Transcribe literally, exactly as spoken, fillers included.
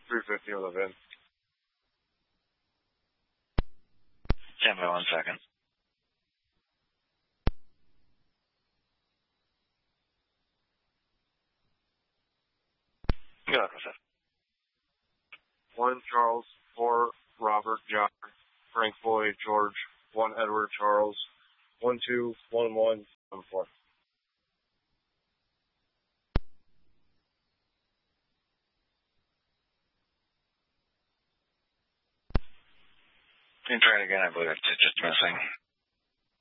three fifty on the V I N. Stand by one second. Go ahead, what's that? One Charles, four Robert John, Frank Floyd George, one Edward Charles, one two one one one four. You can try it again, I believe it's just missing.